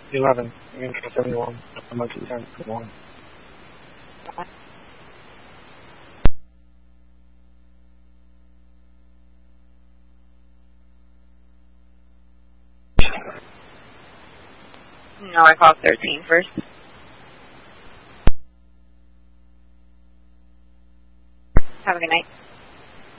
11, Control 71, emergency 10, good morning. No, I call 13 first. Have a good night.